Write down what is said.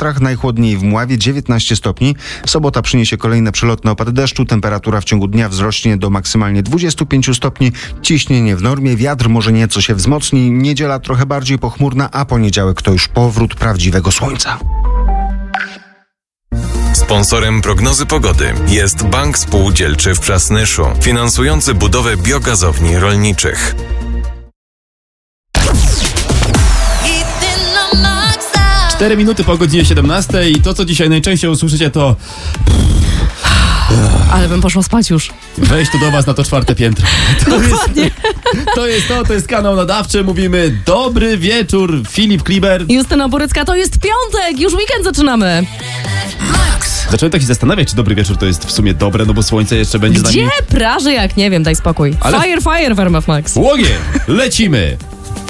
Tatrach, najchłodniej w Mławie 19 stopni. Sobota przyniesie kolejne przelotne opady deszczu. Temperatura w ciągu dnia wzrośnie do maksymalnie 25 stopni. Ciśnienie w normie, wiatr może nieco się wzmocni. Niedziela trochę bardziej pochmurna, a poniedziałek to już powrót prawdziwego słońca. Sponsorem prognozy pogody jest Bank Spółdzielczy w Przasnyszu, finansujący budowę biogazowni rolniczych. 4 minuty po godzinie 17 i to, co dzisiaj najczęściej usłyszycie, to... Ale bym poszła spać już. Weź tu do was na to 4. piętro. Dokładnie. To jest kanał nadawczy. Mówimy dobry wieczór, Filip Kliber. Justyna Borycka, to jest piątek, już weekend zaczynamy. Zacząłem tak się zastanawiać, czy dobry wieczór to jest w sumie dobre, no bo słońce jeszcze będzie z nami. Gdzie praży jak nie wiem, daj spokój. Ale... Fire w RMF Max. Łogień, lecimy.